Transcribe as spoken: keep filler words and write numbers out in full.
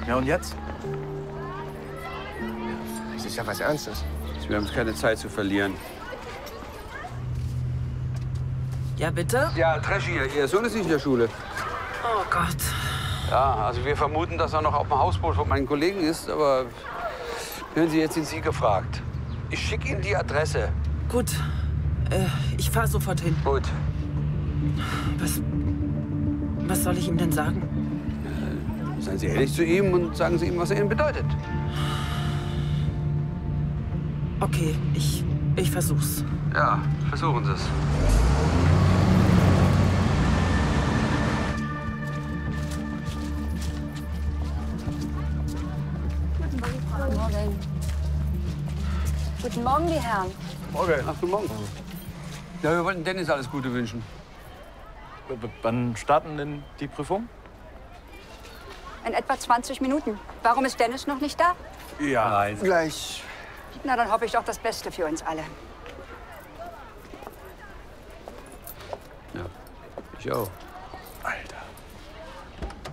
Ja, und jetzt? Das ist ja was Ernstes. Wir haben keine Zeit zu verlieren. Ja, bitte? Ja, Trashy, Ihr Sohn ist nicht in der Schule. Oh Gott. Ja, also wir vermuten, dass er noch auf dem Hausboot von meinen Kollegen ist, aber hören Sie, jetzt sind Sie gefragt. Ich schicke Ihnen die Adresse. Gut. Äh, ich fahre sofort hin. Gut. Was, was soll ich ihm denn sagen? Äh, seien Sie ehrlich zu ihm und sagen Sie ihm, was er Ihnen bedeutet. Okay, ich, ich versuch's. Ja, versuchen Sie es. Guten Morgen. Guten Morgen, die Herren. Morgen. Ach, guten Morgen. Ja, wir wollten Dennis alles Gute wünschen. W wann starten denn die Prüfungen? In etwa zwanzig Minuten. Warum ist Dennis noch nicht da? Ja. Nein. Gleich. Na, dann hoffe ich doch das Beste für uns alle. Ja, ich auch.